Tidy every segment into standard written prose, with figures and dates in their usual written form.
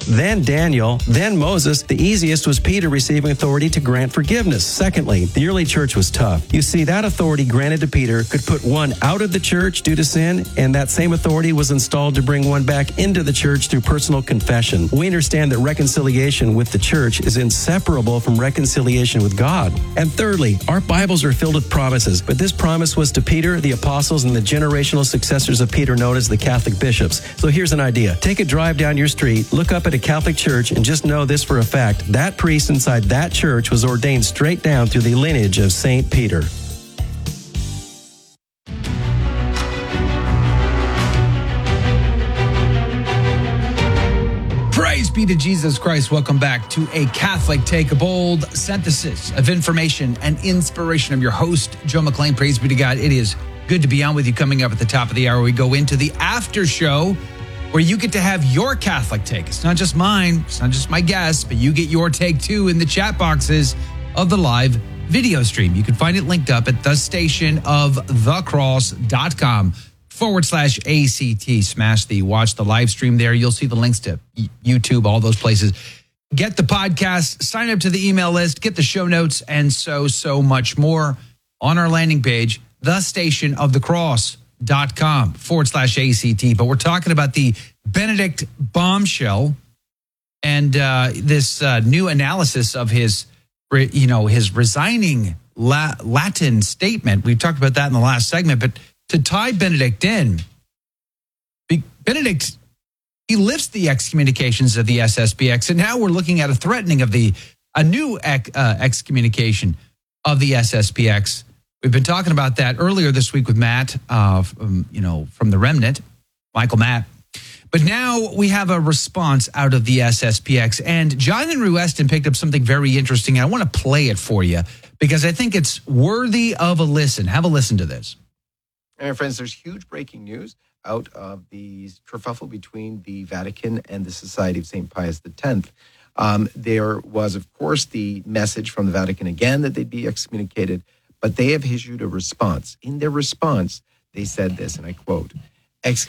then Daniel, then Moses. The easiest was Peter receiving authority to grant forgiveness. Secondly, the early church was tough. You see, that authority granted to Peter could put one out of the church due to sin, and that same authority was installed to bring one back into the church through personal confession. We understand that reconciliation with the church is inseparable from reconciliation with God. And thirdly, our Bibles are filled with promises, but this promise was to Peter, the apostles, and the generational successors of Peter known as the Catholic bishops. So here's an idea. Take a drive down your street, look up at a Catholic church, and just know this for a fact. That priest inside that church was ordained straight down through the lineage of St. Peter. Praise be to Jesus Christ. Welcome back to A Catholic Take, a bold synthesis of information and inspiration. I'm your host, Joe McLean. Praise be to God. It is good to be on with you. Coming up at the top of the hour, we go into the after show where you get to have your Catholic take. It's not just mine. It's not just my guests, but you get your take too in the chat boxes of the live video stream. You can find it linked up at thestationofthecross.com/ACT. Smash the watch the live stream there. You'll see the links to YouTube, all those places. Get the podcast, sign up to the email list, get the show notes, and so much more on our landing page, thestationofthecross.com/ACT. But we're talking about the Benedict bombshell and this new analysis of his resigning Latin statement. We talked about that in the last segment, but to tie Benedict in, Benedict, he lifts the excommunications of the SSPX, and now we're looking at a threatening of a new excommunication of the SSPX. We've been talking about that earlier this week with Matt, from the Remnant, Michael Matt. But now we have a response out of the SSPX, and John Henry Weston picked up something very interesting. And I want to play it for you because I think it's worthy of a listen. Have a listen to this. And my friends, there's huge breaking news out of the kerfuffle between the Vatican and the Society of St. Pius X. There was, of course, the message from the Vatican again that they'd be excommunicated, but they have issued a response. In their response, they said this, and I quote, "Excommunicated? ?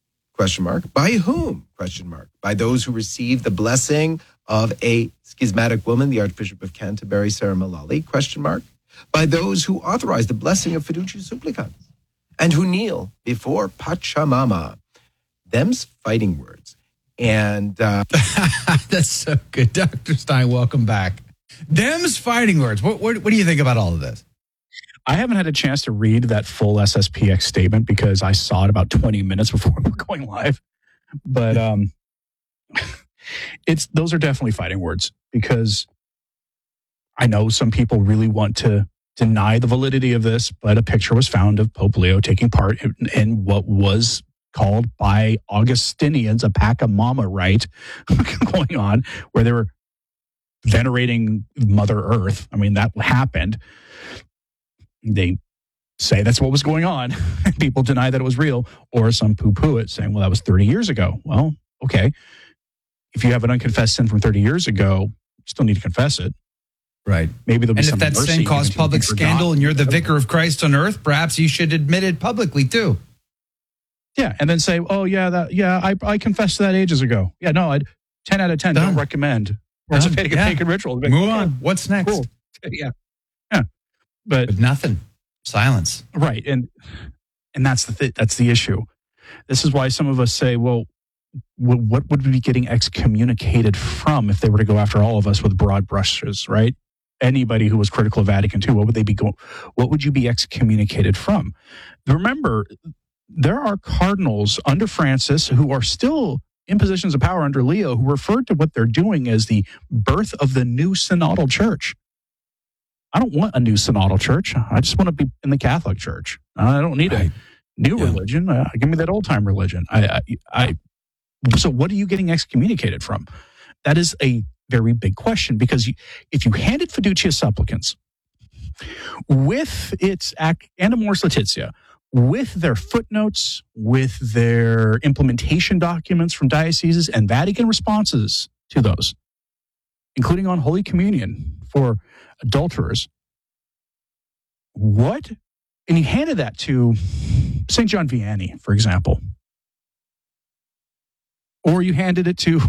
By whom? ? By those who received the blessing of a schismatic woman, the Archbishop of Canterbury, Sarah Mullally? ? By those who authorized the blessing of fiducia supplicans and who kneel before Pachamama." Them's fighting words. And that's so good. Dr. Stein, welcome back. Them's fighting words. What do you think about all of this? I haven't had a chance to read that full SSPX statement because I saw it about 20 minutes before we were going live. But those are definitely fighting words because I know some people really want to deny the validity of this, but a picture was found of Pope Leo taking part in what was called by Augustinians a Pachamama rite going on, where they were venerating Mother Earth. I mean, that happened. They say that's what was going on. People deny that it was real, or some poo-poo it, saying, well, that was 30 years ago. Well, okay. If you have an unconfessed sin from 30 years ago, you still need to confess it. Right. Maybe there'll be some mercy. And if that sin caused public scandal and you're the vicar of Christ on earth, perhaps you should admit it publicly too. Yeah, and then say, oh, I confessed to that ages ago. Yeah, no, 10 out of 10 don't recommend. That's a pagan ritual. Move on. What's next? Cool. Yeah. But nothing. Silence. Right. And that's the issue. This is why some of us say, well, what would we be getting excommunicated from if they were to go after all of us with broad brushes, right? Anybody who was critical of Vatican II, what would you be excommunicated from? Remember, there are cardinals under Francis who are still in positions of power under Leo who referred to what they're doing as the birth of the new synodal church. I don't want a new synodal church. I just want to be in the Catholic Church. I don't need a new religion. Give me that old-time religion. So what are you getting excommunicated from? That is a very big question, because if you handed fiducia supplicans with its Animaris Laetitia, with their footnotes, with their implementation documents from dioceses and Vatican responses to those, including on Holy Communion for adulterers, and you handed that to St. John Vianney, for example, or you handed it to